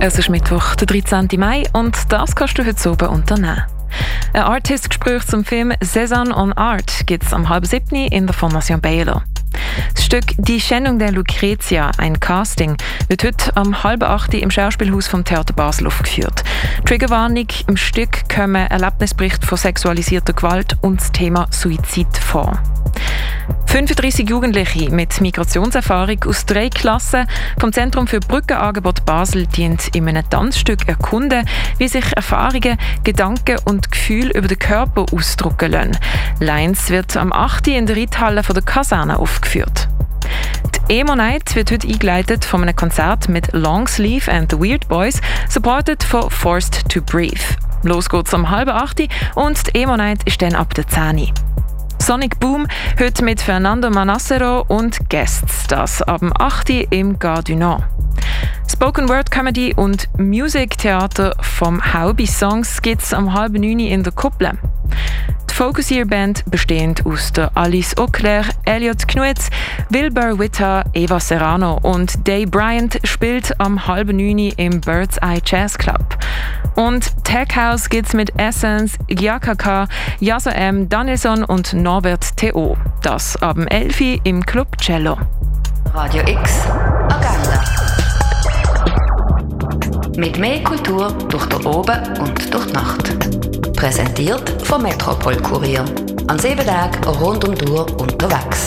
Es ist Mittwoch, der 13. Mai, und das kannst du heute oben unternehmen. Ein Artist-Gespräch zum Film «Cézanne on Art» gibt es am 6:30 in der Fondation Baylor. Das Stück «Die Schändung der Lucretia», ein Casting, wird heute am 7:30 im Schauspielhaus vom Theater Basel aufgeführt. Triggerwarnung: im Stück kommen Erlebnisberichte von sexualisierter Gewalt und das Thema Suizid vor. 35 Jugendliche mit Migrationserfahrung aus 3 Klassen vom Zentrum für Brückenangebot Basel dienen in einem Tanzstück erkunden, wie sich Erfahrungen, Gedanken und Gefühle über den Körper ausdrücken lassen. Lines wird am 8. in der Reithalle von der Kaserne aufgeführt. Die Emo Night wird heute eingeleitet von einem Konzert mit Longsleeve and the Weird Boys, supported von Forced to Breathe. Los geht's am 7:30 und die Emo Night ist dann ab der 10. Sonic Boom heute mit Fernando Manassero und Guests, das ab dem 8. im Gare du Nord. Spoken Word Comedy und Music Theater vom Haubi Songs gibt es am 8:30 in der Kuppel. Die Focus Year Band, bestehend aus der Alice Auclair, Elliot Knutz, Wilbur Witta, Eva Serrano und Day Bryant, spielt am 8:30 im Bird's Eye Jazz Club. Und Tech House gibt's mit Essence, Gyakaka, Yasa M, Danielson und Norbert Theo. Das ab dem 11 im Club Cello. Radio X Agenda. Mit mehr Kultur durch den Oben und durch die Nacht. Präsentiert vom Metropol Kurier. An 7 Tagen rund um die Uhr unterwegs.